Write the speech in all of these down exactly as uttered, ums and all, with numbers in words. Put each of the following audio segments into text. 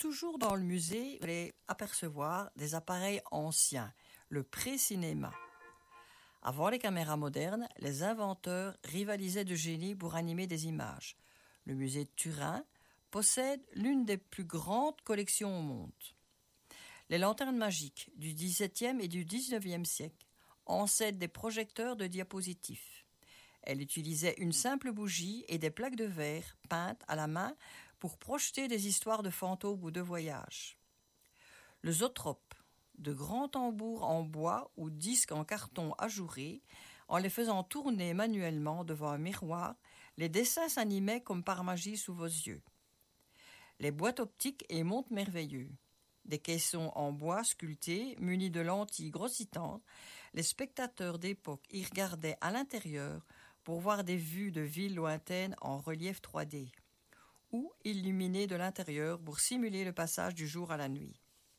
toujours dans le musée, vous allez apercevoir des appareils anciens, le pré-cinéma. Avant les caméras modernes, les inventeurs rivalisaient de génie pour animer des images. Le musée de Turin possède l'une des plus grandes collections au monde. Les lanternes magiques du dix-septième et du dix-neuvième siècle ancêtrent des projecteurs de diapositives. Elles utilisaient une simple bougie et des plaques de verre peintes à la main pour projeter des histoires de fantômes ou de voyages. Le zootrope, de grands tambours en bois ou disques en carton ajourés, en les faisant tourner manuellement devant un miroir, les dessins s'animaient comme par magie sous vos yeux. Les boîtes optiques et montres merveilleux. Des caissons en bois sculptés, munis de lentilles grossitantes, les spectateurs d'époque y regardaient à l'intérieur pour voir des vues de villes lointaines en relief trois D, ou illuminées de l'intérieur pour simuler le passage du jour à la nuit.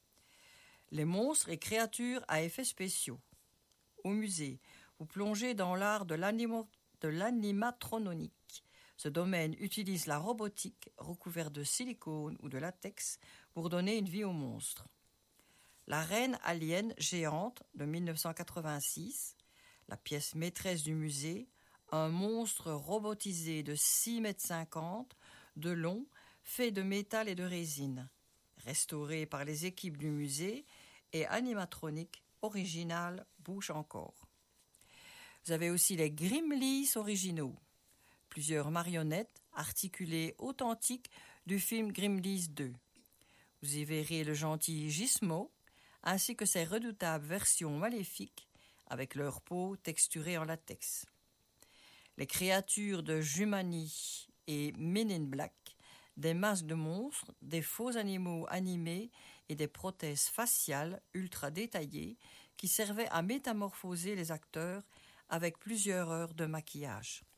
Les monstres et créatures à effets spéciaux. Au musée, vous plongez dans l'art de, l'animo- de l'animatronique. Ce domaine utilise la robotique recouverte de silicone ou de latex pour donner une vie aux monstres. La reine alien géante de dix-neuf cent quatre-vingt-six, la pièce maîtresse du musée, un monstre robotisé de six mètres cinquante de long, fait de métal et de résine, restauré par les équipes du musée et animatronique original bouche encore. Vous avez aussi les Grimleys originaux, plusieurs marionnettes articulées authentiques du film Grimleys deux. Vous y verrez le gentil Gizmo, ainsi que ses redoutables versions maléfiques avec leur peau texturée en latex. Les créatures de Jumanji et Men in Black, des masques de monstres, des faux animaux animés et des prothèses faciales ultra détaillées qui servaient à métamorphoser les acteurs avec plusieurs heures de maquillage.